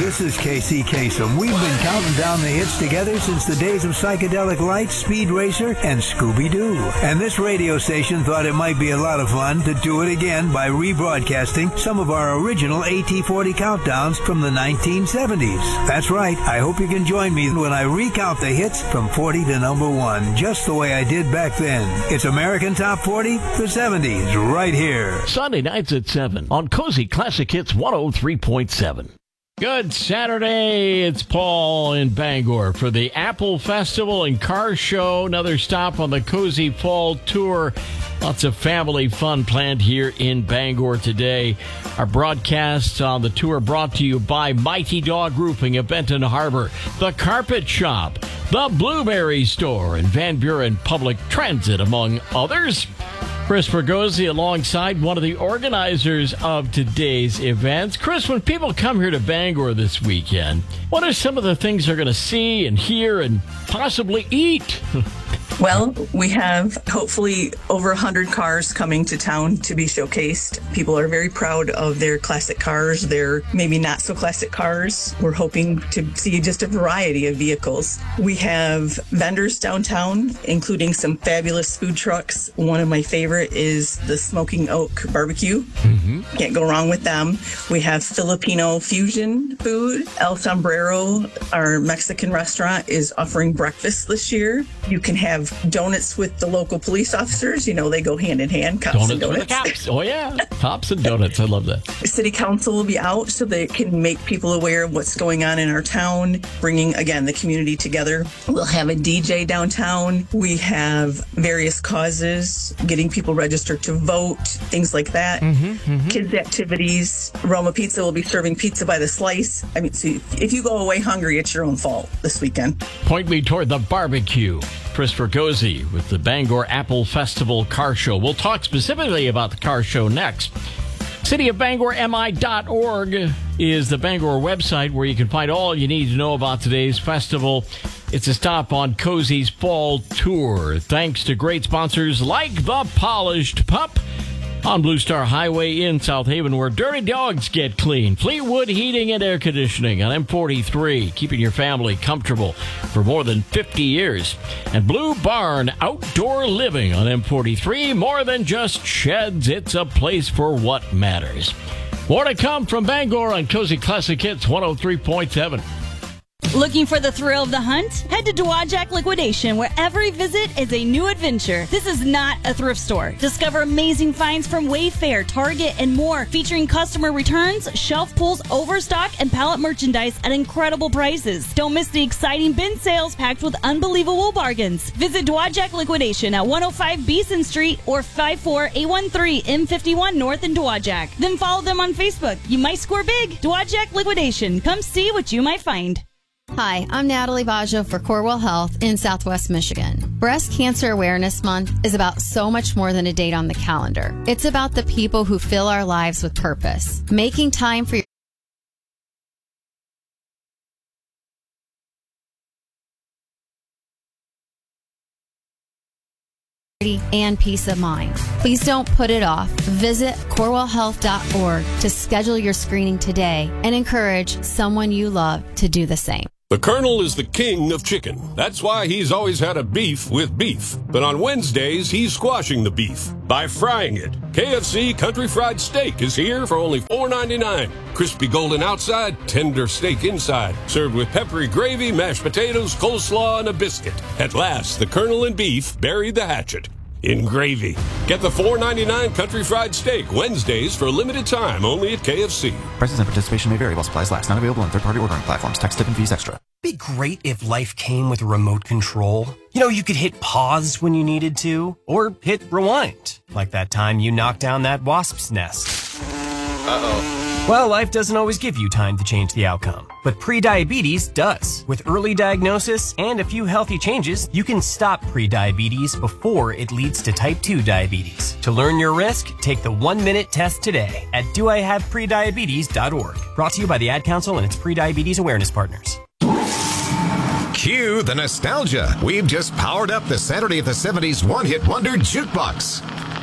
this is Casey Kasem. We've been counting down the hits together since the days of Psychedelic Lights, Speed Racer, and Scooby-Doo. And this radio station thought it might be a lot of fun to do it again by rebroadcasting some of our original AT40 countdowns from the 1970s. That's right. I hope you can join me when I recount the hits from 40 to number 1, just the way I did back then. It's American Top 40, the 70s, right here. Sunday nights at 7 on Cozy Classic Hits 103.7. Good Saturday. It's Paul in Bangor for the Apple Festival and Car Show. Another stop on the Cozy Fall Tour. Lots of family fun planned here in Bangor today. Our broadcasts on the tour brought to you by Mighty Dog Roofing of Benton Harbor, The Carpet Shop, The Blueberry Store, and Van Buren Public Transit, among others. Chris Fergozzi alongside one of the organizers of today's events. Chris, when people come here to Bangor this weekend, what are some of the things they're going to see and hear and possibly eat? Well, we have hopefully over 100 cars coming to town to be showcased. People are very proud of their classic cars, their maybe not so classic cars. We're hoping to see just a variety of vehicles. We have vendors downtown, including some fabulous food trucks. One of my favorite is the Smoking Oak Barbecue. Can't go wrong with them. We have Filipino fusion food. El Sombrero, our Mexican restaurant, is offering breakfast this year. You can have donuts with the local police officers. You know, they go hand in hand. Cops and donuts. With the cops. Oh, yeah. Cops and donuts. I love that. City Council will be out so they can make people aware of what's going on in our town, bringing, again, the community together. We'll have a DJ downtown. We have various causes, getting people registered to vote, things like that. Kids' activities. Roma Pizza will be serving pizza by the slice. I mean, see, if you go away hungry, it's your own fault this weekend. Point me toward the barbecue. Chris Fergozzi with the Bangor Apple Festival Car Show. We'll talk specifically about the car show next. CityofBangorMI.org is the Bangor website where you can find all you need to know about today's festival. It's a stop on Cozy's Fall Tour. Thanks to great sponsors like The Polished Pup on Blue Star Highway in South Haven, where dirty dogs get clean. Fleetwood Heating and Air Conditioning on M43, keeping your family comfortable for more than 50 years. And Blue Barn Outdoor Living on M43, more than just sheds, it's a place for what matters. More to come from Bangor on Cozy Classic Hits 103.7. Looking for the thrill of the hunt? Head to Dowagiac Liquidation, where every visit is a new adventure. This is not a thrift store. Discover amazing finds from Wayfair, Target, and more, featuring customer returns, shelf pulls, overstock, and pallet merchandise at incredible prices. Don't miss the exciting bin sales packed with unbelievable bargains. Visit Dowagiac Liquidation at 105 Beeson Street or 54813 M51 North in Dowagiac. Then follow them on Facebook. You might score big. Dowagiac Liquidation. Come see what you might find. Hi, I'm Natalie Baggio for Corewell Health in Southwest Michigan. Breast Cancer Awareness Month is about so much more than a date on the calendar. It's about the people who fill our lives with purpose. Making time for your and peace of mind. Please don't put it off. Visit corewellhealth.org to schedule your screening today and encourage someone you love to do the same. The Colonel is the king of chicken. That's why he's always had a beef with beef. But on Wednesdays, he's squashing the beef by frying it. KFC Country Fried Steak is here for only $4.99. Crispy golden outside, tender steak inside. Served with peppery gravy, mashed potatoes, coleslaw, and a biscuit. At last, the Colonel and beef buried the hatchet in gravy. Get the $4.99 Country Fried Steak Wednesdays for a limited time only at KFC. Prices and participation may vary while supplies last. Not available on third-party ordering platforms. Tax, tip, and fees extra. It'd be great if life came with a remote control. You know, you could hit pause when you needed to, or hit rewind, like that time you knocked down that wasp's nest. Uh-oh. Well, life doesn't always give you time to change the outcome, but prediabetes does. With early diagnosis and a few healthy changes, you can stop prediabetes before it leads to type 2 diabetes. To learn your risk, take the 1-minute test today at doihaveprediabetes.org. Brought to you by the Ad Council and its prediabetes awareness partners. Cue the nostalgia. We've just powered up the Saturday of the 70s one-hit wonder jukebox.